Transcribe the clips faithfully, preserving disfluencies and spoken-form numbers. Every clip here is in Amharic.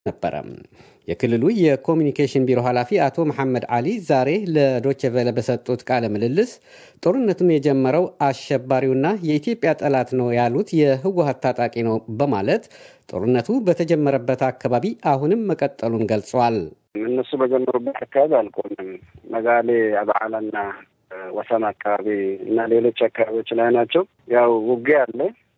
ነበረ። የክልሉ የኮሙኒኬሽን ቢሮ ኃላፊ አቶ መሐመድ አሊ ዛሬ ለዶቼ ቬለ በሰጡት ቃለ ምልልስ ጦርነቱን የጀመረው አሸባሪውና የኢትዮጵያ ጠላት ነው ያሉት የህወሓት ታጣቂ ነው በማለት ጦርነቱ በተጀመረበት አካባቢ አሁንም መቀጠሉን ገልጸዋል። እነሱ በጀመሩበት አካባቢ አልቆምም። መጋሌ አባዓላና ወሰን አካባቢ እና ሌሎች አካባቢዎች ላይ ናቸው። ያው ውጊያ አለ።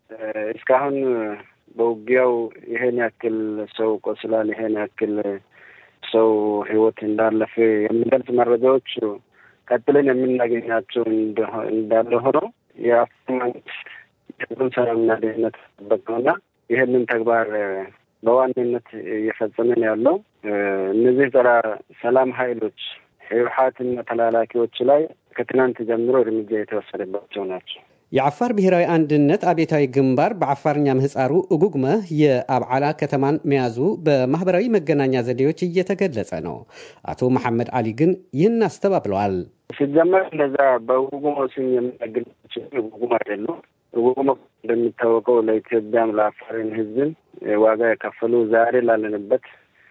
እስካሁን በውጊያው ይሄን ያክል ሰው ቆስሏል፣ ይሄን ያክል ሰው ህይወት እንዳለፈ የሚገልጽ መረጃዎች ቀጥለን የምናገኛቸው እንዳለ ሆኖ የአፍማንት የህዝቡን ሰላምና ደህንነት ተጠበቀውና ይህንን ተግባር በዋናነት እየፈጸመን ያለው እነዚህ ጸረ ሰላም ኃይሎች ህወሓትና ተላላኪዎች ላይ ከትናንት ጀምሮ እርምጃ የተወሰደባቸው ናቸው። የአፋር ብሔራዊ አንድነት አብዮታዊ ግንባር በአፋርኛ ምህጻሩ እጉግመ የአብዓላ ከተማን መያዙ በማህበራዊ መገናኛ ዘዴዎች እየተገለጸ ነው። አቶ መሐመድ አሊ ግን ይህን አስተባብለዋል። ሲጀመር እንደዛ በእጉግመ ስም የሚያገለግሉ እጉግመ አይደሉም። እጉግመ እንደሚታወቀው ለኢትዮጵያም ለአፋርን ህዝብን ዋጋ የከፈሉ ዛሬ ላለንበት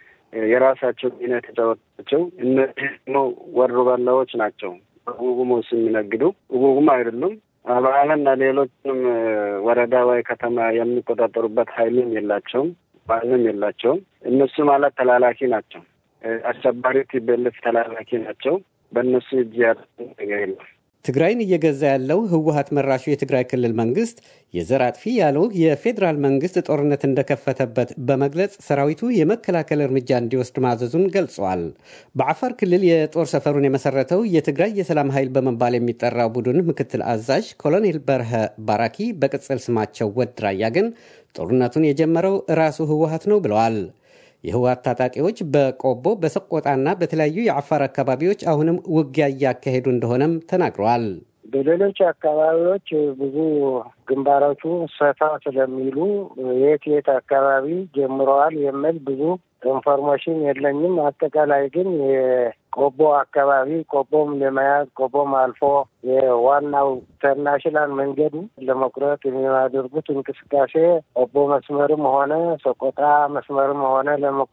የራሳቸው ሚና የተጫወታቸው እነዚህ ነው ወሮ በላዎች ናቸው። እጉግመ ስም የሚነግዱ እጉግመ አይደሉም። አባላና ሌሎችም ወረዳ ወይ ከተማ የሚቆጣጠሩበት ኃይልም የላቸውም፣ ባንም የላቸውም። እነሱ ማለት ተላላኪ ናቸው። አሸባሪ ቲቤልፍ ተላላኪ ናቸው። በእነሱ እጅ ያለ ነገር የለም። ትግራይን እየገዛ ያለው ህወሓት መራሹ የትግራይ ክልል መንግስት የዘር አጥፊ ያለው የፌዴራል መንግስት ጦርነት እንደከፈተበት በመግለጽ ሰራዊቱ የመከላከል እርምጃ እንዲወስድ ማዘዙን ገልጿል። በአፋር ክልል የጦር ሰፈሩን የመሰረተው የትግራይ የሰላም ኃይል በመባል የሚጠራው ቡድን ምክትል አዛዥ ኮሎኔል በርሀ ባራኪ በቅጽል ስማቸው ወድራያ ግን ጦርነቱን የጀመረው ራሱ ህወሓት ነው ብለዋል። የህወሓት ታጣቂዎች በቆቦ በሰቆጣና በተለያዩ የአፋር አካባቢዎች አሁንም ውጊያ እያካሄዱ እንደሆነም ተናግረዋል። በሌሎች አካባቢዎች ብዙ ግንባሮቹ ሰፋ ስለሚሉ የት የት አካባቢ ጀምረዋል የሚል ብዙ ኢንፎርሜሽን የለኝም። አጠቃላይ ግን የቆቦ አካባቢ ቆቦም ለመያዝ ቆቦም አልፎ የዋናው ኢንተርናሽናል መንገዱ ለመቁረጥ የሚያደርጉት እንቅስቃሴ ቆቦ መስመርም ሆነ ሰቆጣ መስመርም ሆነ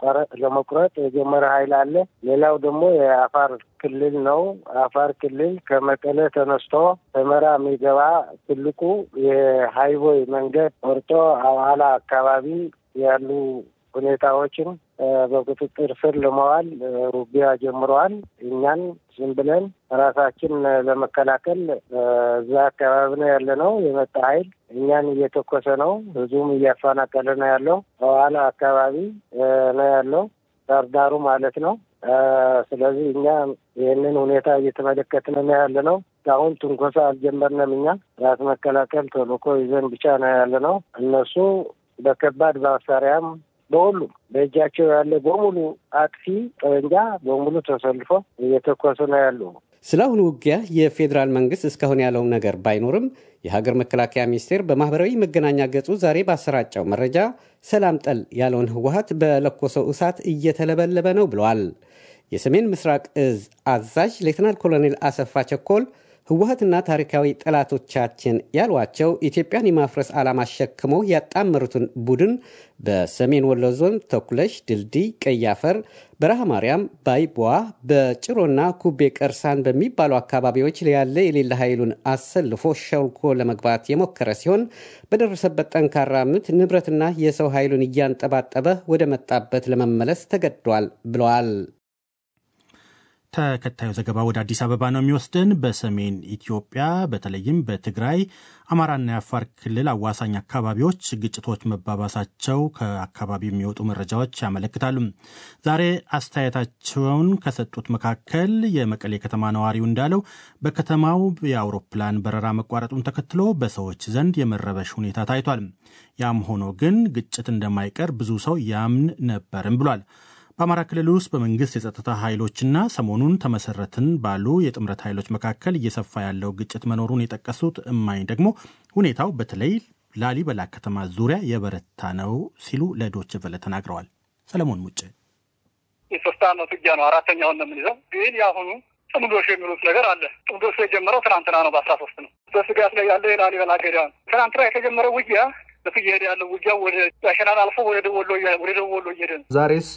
ለመቁረጥ የጀመረ ኃይል አለ። ሌላው ደግሞ የአፋር ክልል ነው። አፋር ክልል ከመቀለ ተነስቶ ሰመራ የሚገባ ትልቁ የሃይዌይ መንገድ ቆርጦ አዋላ አካባቢ ያሉ ሁኔታዎችን በቁጥጥር ስር ለማዋል ውጊያ ጀምረዋል። እኛን ዝም ብለን ራሳችን ለመከላከል እዛ አካባቢ ነው ያለነው። የመጣ ኃይል እኛን እየተኮሰ ነው፣ ህዝቡም እያፈናቀለ ነው ያለው። በኋላ አካባቢ ነው ያለው ዳርዳሩ ማለት ነው። ስለዚህ እኛ ይህንን ሁኔታ እየተመለከትን ነው ያለነው። አሁን ትንኮሳ አልጀመርንም። እኛ ራስ መከላከል ተልዕኮ ይዘን ብቻ ነው ያለነው። እነሱ በከባድ መሳሪያም በሁሉም በእጃቸው ያለ በሙሉ አጥፊ ጠንጃ በሙሉ ተሰልፎ እየተኮሱ ነው ያሉ። ስለ አሁኑ ውጊያ የፌዴራል መንግስት እስካሁን ያለው ነገር ባይኖርም የሀገር መከላከያ ሚኒስቴር በማህበራዊ መገናኛ ገጹ ዛሬ ባሰራጨው መረጃ ሰላም ጠል ያለውን ህወሓት በለኮሰው እሳት እየተለበለበ ነው ብለዋል። የሰሜን ምስራቅ እዝ አዛዥ ሌተናል ኮሎኔል አሰፋ ቸኮል ህወሓትና ታሪካዊ ጠላቶቻችን ያሏቸው ኢትዮጵያን የማፍረስ ዓላማ አሸክመው ያጣመሩትን ቡድን በሰሜን ወሎ ዞን ተኩለሽ፣ ድልድይ፣ ቀያፈር፣ በረሃ ማርያም፣ ባይቧ፣ በጭሮና ኩቤ ቀርሳን በሚባሉ አካባቢዎች ያለ የሌለ ኃይሉን አሰልፎ ሸልኮ ለመግባት የሞከረ ሲሆን በደረሰበት ጠንካራ ምት ንብረትና የሰው ኃይሉን እያንጠባጠበ ወደ መጣበት ለመመለስ ተገዷል ብለዋል። ተከታዩ ዘገባ ወደ አዲስ አበባ ነው የሚወስደን። በሰሜን ኢትዮጵያ በተለይም በትግራይ አማራና የአፋር ክልል አዋሳኝ አካባቢዎች ግጭቶች መባባሳቸው ከአካባቢው የሚወጡ መረጃዎች ያመለክታሉ። ዛሬ አስተያየታቸውን ከሰጡት መካከል የመቀሌ ከተማ ነዋሪው እንዳለው በከተማው የአውሮፕላን በረራ መቋረጡን ተከትሎ በሰዎች ዘንድ የመረበሽ ሁኔታ ታይቷል። ያም ሆኖ ግን ግጭት እንደማይቀር ብዙ ሰው ያምን ነበርም ብሏል። በአማራ ክልል ውስጥ በመንግስት የጸጥታ ኃይሎችና ሰሞኑን ተመሰረትን ባሉ የጥምረት ኃይሎች መካከል እየሰፋ ያለው ግጭት መኖሩን የጠቀሱት እማኝ ደግሞ ሁኔታው በተለይ ላሊበላ ከተማ ዙሪያ የበረታ ነው ሲሉ ለዶይቼ ቬለ ተናግረዋል። ሰለሞን ሙጬ የሶስት ዓመት ውጊያ ነው፣ አራተኛውን ነው የምንይዘው። ግን የአሁኑ ጥምዶሽ የሚሉት ነገር አለ። ጥምዶሽ የጀመረው ትናንትና ነው፣ በአስራ ሶስት ነው። በስጋት ላይ ያለ የላሊበላ ገዳም ትናንትና የተጀመረው ውጊያ በፍየሄድ ያለው ውጊያው ወደ ጋሸናን አልፎ ወደ ደቡብ ወሎ ወደ ደቡብ ወሎ እየሄደ ነው። ዛሬስ